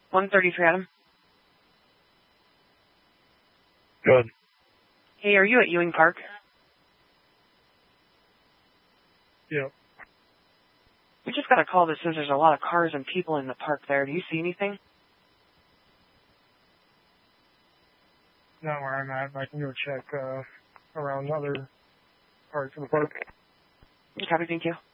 133 Adam. Good. Hey, are you at Ewing Park? Yep. We just got a call that says there's a lot of cars and people in the park there. Do you see anything? Not where I'm at. I can go check around other parts of the park. Copy, thank you.